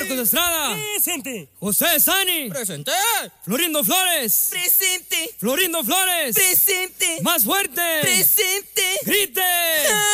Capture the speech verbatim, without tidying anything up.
Marcos Estrada. Presente. José Sani. Presente. Florindo Flores. Presente. Florindo Flores. Presente. Más fuerte. Presente. Grite.